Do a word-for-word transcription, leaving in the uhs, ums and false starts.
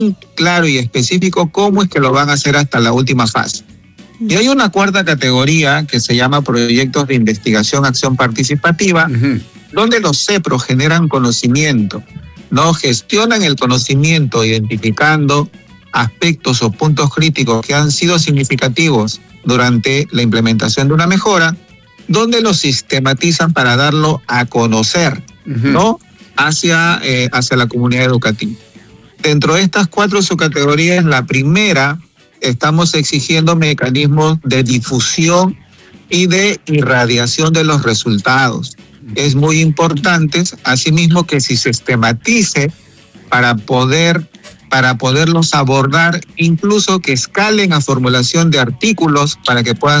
claro y específico cómo es que lo van a hacer hasta la última fase. Y hay una cuarta categoría que se llama proyectos de investigación, acción participativa, uh-huh. donde los CEPROS generan conocimiento, ¿no? Gestionan el conocimiento identificando aspectos o puntos críticos que han sido significativos durante la implementación de una mejora, donde lo sistematizan para darlo a conocer, uh-huh. ¿no? hacia, eh, hacia la comunidad educativa. Dentro de estas cuatro subcategorías, la primera, estamos exigiendo mecanismos de difusión y de irradiación de los resultados. Es muy importante, asimismo, que se sistematice para poder, para poderlos abordar, incluso que escalen a formulación de artículos para que puedan